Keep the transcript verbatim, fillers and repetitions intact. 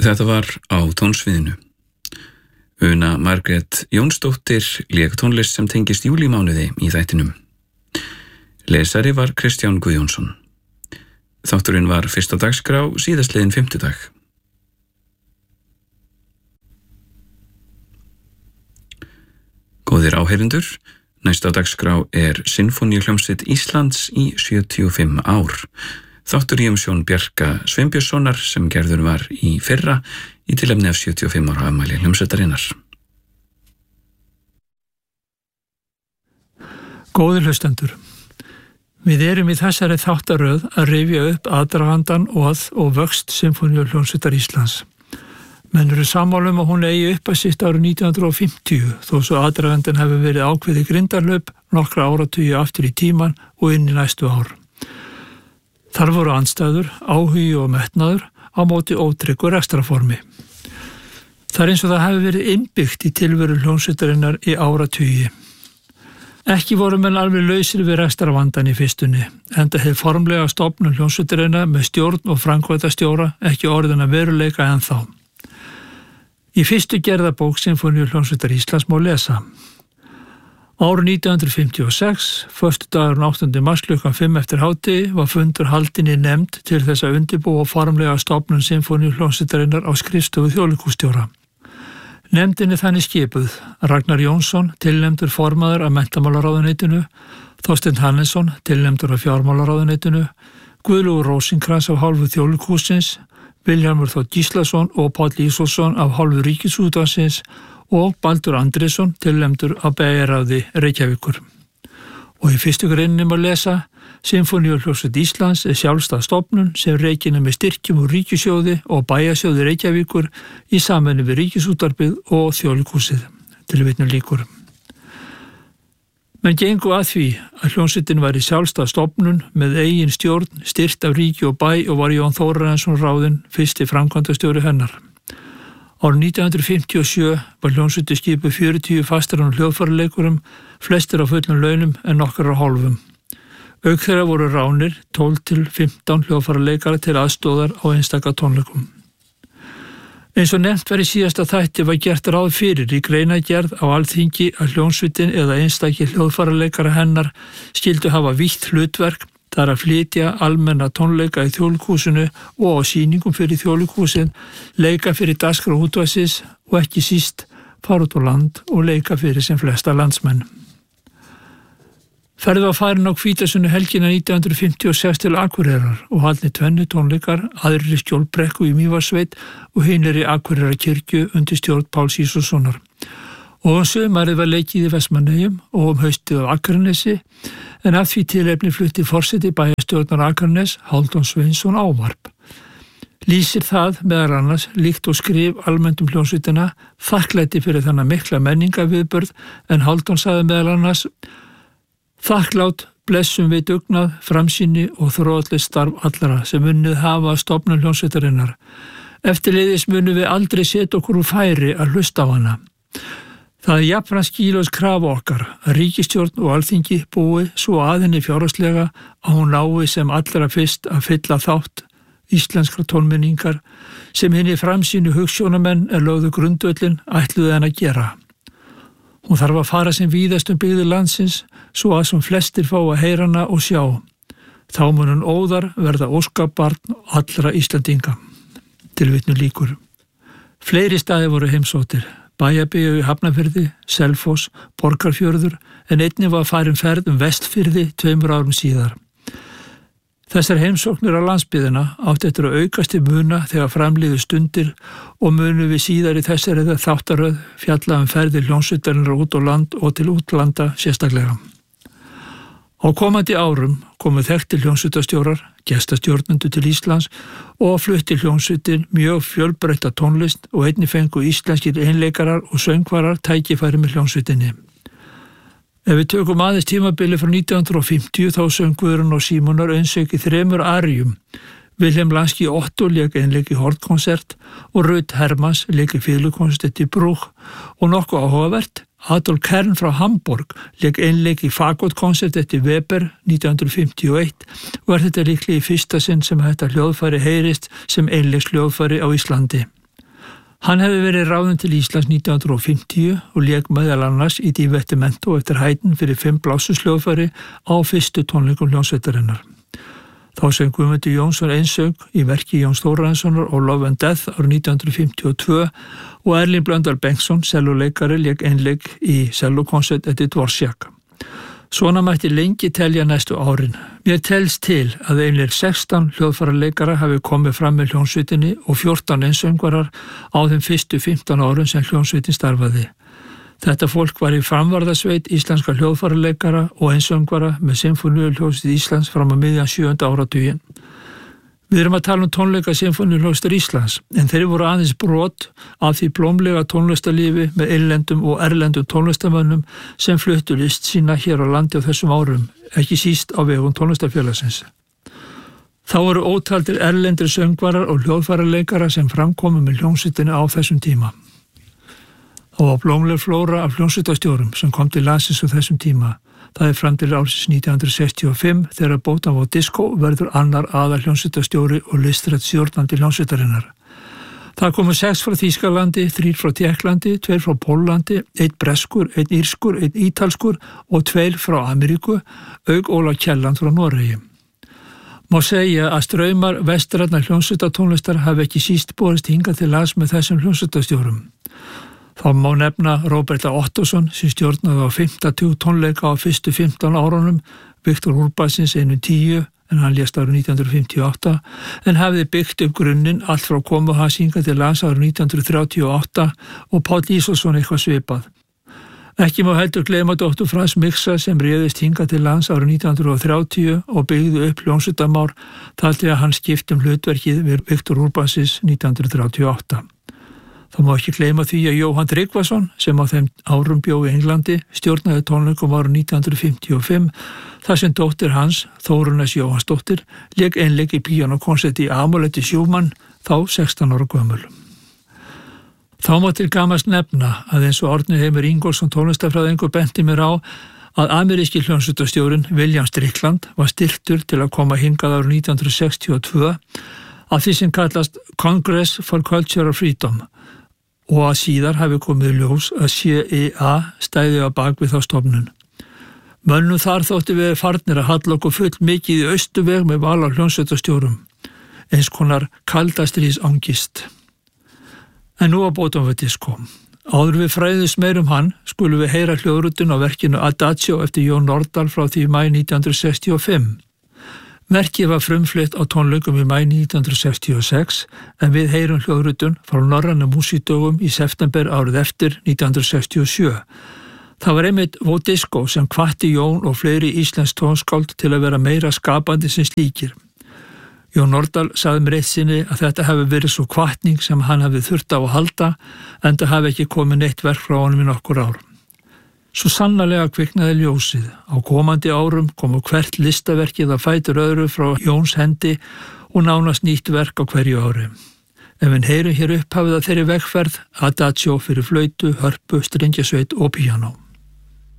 Þetta var á tónsviðinu. Una Margrét Jónsdóttir lék tónlist sem tengist júlímánuði í þættinum. Lesari var Kristján Guðjónsson. Þátturinn var fyrst á dagskrá síðastliðinn fimmtudag. Góðir áheyrendur, næst á dagskrá er Sinfóníuhljómsveit Íslands í sjötíu og fimm ár. Þáttur í umsjón Bjarka Sveinbjörnssonar sem gerður var í fyrra í tilefni af sjötíu og fimm ára afmæli hljómsveitarinnar. Góðir hlustendur, við erum í þessari þáttaröð að rifja upp aðdragandan og, og vöxt Sinfóníuhljómsveitar Íslands. Menn eru sammála um að hún eigi upp að sitt árið nítján hundruð fimmtíu þó svo aðdragandinn hefur verið ákveðið Grindarhlaup nokkra áratugi aftur í tíman og inn í næstu ár. Þar voru andstæður, áhugi og metnaður á móti ótryggu rekstrarformi. Það er eins og það hefur verið innbyggt í tilveru hljómsveitarinnar í áratugi. Ekki voru menn alveg lausir við rekstrarvandan í fyrstunni, enda hefði formlega stofnun hljómsveitarinnar með stjórn og framkvæmdastjóra ekki orðin að veruleika ennþá. Í fyrstu gerðabók Sinfóníuhljómsveitar Íslands má lesa. Árið nítján hundruð fimmtíu og sex, föstudagurinn áttunda mars klukkan fimm eftir hádegi, var fundur haldinn í nefnd til þess að undirbúa formlega stofnun Sinfóníuhljómsveitarinnar á skrifstofu þjóðleikhússtjóra. Nefndin er þannig skipuð Ragnar Jónsson, tilnefndur formaður af menntamálaráðuneytinu, Þorsteinn Hannesson, tilnefndur af fjármálaráðuneytinu, Guðlaugur Rósinkrans af hálfu þjóðleikhússins, Vilhjálmur Þór Gíslason og Páll Ísólfsson af hálfu Ríkisútvarpsins og Baldur Andrésson, tilnefndur af bæjarráði Reykjavíkur. Og í fyrstu greininni má lesa: Sinfóníuhljómsveit Íslands er sjálfstæð stofnun sem rekin er með styrkjum úr ríkissjóði og bæjarsjóði Reykjavíkur í samvinnu við Ríkisútvarpið og Þjóðleikhúsið. Tilvitnun lýkur. Menn gengu að því að hljómsveitin væri sjálfstæð stofnun með eigin stjórn, styrt af ríki og bæ og var Jón Þórarinsson ráðinn fyrsti framkvæmdastjóri hennar. Árið nítján hundruð fimmtíu og sjö var hljómsveitin skipuð fjörutíu fastarann hljóðfæraleikurum, flestir á fullum launum en nokkrar á hálfum. Auk þeirra voru ránir tólf til fimmtán hljóðfæraleikara til aðstóðar á einstaka tónleikum. Eins og nefnt var í síðasta þætti var gert ráð fyrir í greinargerð á Alþingi að hljómsveitin eða einstaki hljóðfæraleikara hennar skyldu hafa vítt hlutverk, þar að flytja almenna tónleika í Þjóðleikhúsinu og á sýningum fyrir Þjóðleikhúsin, leika fyrir dagskrá útvarpsins og ekki síst fara út á land og leika fyrir sem flesta landsmenn. Ferð var farin á Hvítasunnu helgina nítján hundruð fimmtíu og sex til Akureyrar og haldnir tvennu tónleikar, aðrir í Skjólbrekku í Mývatnssveit og hinir í Akureyrarkirkju undir stjórn Páls Ísólfssonar. Og um sumarið var leikið í Vestmannaeyjum og um haustið á Akranesi, en af því tilefni flutti forseti bæjarstjórnar Akranes, Hálfdán Sveinsson, ávarp. Lýsir það meðal annars líkt og skrif almennt um hljómsveitina þakklæti fyrir þennan mikla menningarviðburð, en Hálfdán sagði meðal annars: Þakklát blessum við dugnað, framsýni og þrótlegt starf allra sem unnið hafa að stofnun hljómsveitarinnar. Eftirleiðis munum við aldrei setja okkur úr færi að hlusta á hana. Það er jafnframt skýlaus krafa okkar að ríkisstjórn og Alþingi búi svo að henni fjárhagslega að hún nái sem allra fyrst að fylla þátt íslenskra tónmenningar sem henni framsýnu hugsjónamenn er lögðu grundvöllin ætluðu henn að gera. Hún þarf að fara sem víðast um byggðir landsins svo að sem flestir fá að heyra hana og sjá. Þá mun hún óðar verða óskabarn allra Íslandinga. Tilvitnun lýkur. Fleiri staði voru heimsóttir. Bæjarbíu í Hafnarfirði, Selfoss, Borgarfjörður, en einnig var farin ferð um Vestfirði tveimur árum síðar. Þessar heimsóknir á landsbyggðina átti eftir að aukast í muna þegar framliðu stundir og munu við síðar í þessari þáttaröð fjalla um ferðir hljómsveitarinnar út á land og til útlanda sérstaklega. Á komandi árum komu þekktir hljómsveitastjórar, gestastjórnendur til Íslands og flutti hljómsveitin mjög fjölbreytta tónlist og einnig fengu íslenskir einleikarar og söngvarar tækifæri með hljómsveitinni. Ef við tökum aðeins tímabili frá nítján hundruð fimmtíu þá söng Guðrún og Símonar Önsök í þremur aríum. Vilhelm Lansky Otto lék einleik í hornkonsert og Ruth Hermanns lék í fiðlukonsert í Brúch og nokkuð áhugavert. Adolf Kern frá Hamborg lék einleik í fagottkonsert eftir Weber nítján hundruð fimmtíu og eitt og er þetta líklega í fyrsta sinn sem þetta hljóðfæri heyrist sem einleiks hljóðfæri á Íslandi. Hann hefði verið ráðinn til Íslands nítján hundruð fimmtíu og lék meðal annars í Divertimento eftir Haydn fyrir fimm blássusljóðfæri á fyrstu tónleikum hljómsveitarinnar. Þá söng Guðmundur Jónsson einsöng í verki Jóns Þórarinssonar og Love and Death árið nítján hundruð fimmtíu og tvö og Erling Blöndal Bengtsson, selluleikari, lék einleik í sellukonsert eftir Dvorak. Svona mætti lengi telja næstu árin. Mér telst til að einlega sextán hljóðfæraleikara hafi komið fram með hljómsveitinni og fjórtán einsöngvarar á þeim fyrstu fimmtán árum sem hljómsveitin starfaði. Þetta fólk var í framvarðasveit íslenska hljóðfæraleikara og einsöngvara með Sinfóníuhljómsveit Íslands fram að miðjan sjöunda áratuginn. Við erum að tala um tónleika Sinfóníuhljómsveitar Íslands, en þeir voru aðeins brot af því blómlega tónlistarlífi með innlendum og erlendum tónlistarmönnum sem fluttu list sína hér á landi á þessum árum, ekki síst á vegum tónlistarfélagsins. Þá voru ótaldir erlendir söngvarar og hljóðfæraleikara sem framkomu með hljómsveitinni á þessum tíma. Það var blómleg flóra af hljómsveitarstjórum sem kom til landsins á þessum tíma. Það er fram til ársins nítján hundruð sextíu og fimm þegar Bótavá Disco verður annar aðal hljómsveitarstjóri og listrænt stjórnandi hljómsveitarinnar. Það komu sex frá Þýskalandi, þrír frá Tékklandi, tveir frá Póllandi, einn breskur, einn írskur, einn ítalskur og tveir frá Ameríku, auk Óla Kjelland frá Noregi. Má segja að straumar vestrænnar hljómsveitartónlistar hafi ekki síst borist hingað til lands með þessum hljómsveitarstjórum. Þá má nefna Róberta Ottosson sem stjórnaði á fimmtug tónleika á fyrstu fimmtán árunum, Viktor Urbasins einu tíu en hann lést árið nítján hundruð fimmtíu og átta, en hafði byggt upp grunninn allt frá komu hans hingað til lands árið nítján hundruð þrjátíu og átta og Páll Ísólfsson eitthvað svipað. Ekki má heldur gleyma doktor Frans Miksa sem réðist hingað til lands árið nítján hundruð þrjátíu og byggði upp hljómsveitamál þar til að hann skipti um hlutverkið við Viktor Urbasins nítján hundruð þrjátíu og átta. Það má ekki gleyma því að Jóhann Tryggvason sem á þeim árum bjó í Englandi stjórnaði tónleikum árið nítján hundruð fimmtíu og fimm þar sem dóttir hans, Þórunn S. Jóhannsdóttir, lék einleik í píanókonserti í Amoletti Schumann, þá sextán ára gömul. Þá má til gamans nefna að eins og Árni Heimir Ingólfsson tónlistarfræðingur benti mér á að ameríski hljómsveitarstjórinn William Strickland var styrktur til að koma hingað árið nítján hundruð sextíu og tvö af því sem kallast Congress for Cultural Freedom og að síðar hafi komið í ljós að C I A stæði á bak við þá stofnun. Mönnum þar þótti við farnir að halla okkur full mikið í austuveg með val á hljómsveitarstjórum, eins konar kaldastríðsangist. En nú að Bótavá Disco. Áður við fræðumst meir um hann skulum við heyra hljóðrutun á verkinu Adagio eftir Jón Nordal frá því maí nítján hundruð sextíu og fimm. Verkið var frumflutt á tónleikum í maí nítján hundruð sextíu og sex en við heyrum hljóðrutun frá norrænum músíkdögum í september árið eftir nítján hundruð sextíu og sjö. Það var einmitt Vó Disco sem hvatti Jón og fleiri íslensk tónskáld til að vera meira skapandi sem slíkir. Jón Nordal sagði mér eitt sinni að þetta hefði verið svo hvatning sem hann hefði þurft á að halda en það hefði ekki komið neitt verk frá honum í nokkur ár. Svo sannarlega kviknaði ljósið. Á komandi árum komu hvert listaverkið að fætur öðru frá Jóns hendi og nánast nýtt verk á hverju ári. En við heyrum hér upphafið að þeirri vegferð Adagio fyrir flautu, hörpu, strengjasveit og píanó.